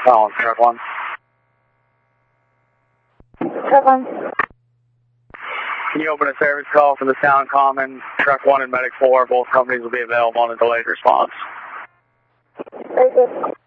Collins, truck 1. Truck 1. Can you open a service call for the Sound Common, truck 1 and medic 4? Both companies will be available on a delayed response. Very good.